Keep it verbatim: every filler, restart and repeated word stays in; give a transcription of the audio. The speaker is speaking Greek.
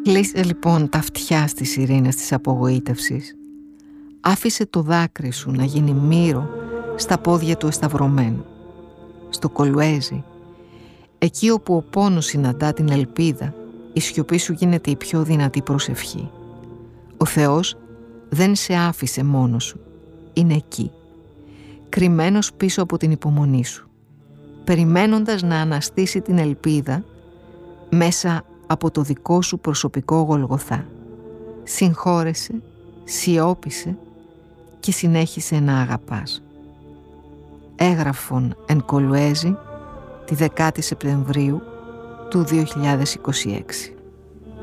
Κλείσε λοιπόν τα αυτιά στις ειρήνες της απογοήτευσης. Άφησε το δάκρυ σου να γίνει μύρο στα πόδια του εσταυρωμένου. Στο Κολουέζι, εκεί όπου ο πόνος συναντά την ελπίδα, η σιωπή σου γίνεται η πιο δυνατή προσευχή. Ο Θεός δεν σε άφησε μόνος σου. Είναι εκεί, κρυμμένος πίσω από την υπομονή σου, περιμένοντας να αναστήσει την ελπίδα μέσα από το δικό σου προσωπικό Γολγοθά. Συγχώρεσε, σιώπησε και συνέχισε να αγαπάς. Έγραφον εν Κολουέζι τη δεκάτη Σεπτεμβρίου του δύο χιλιάδες είκοσι έξι.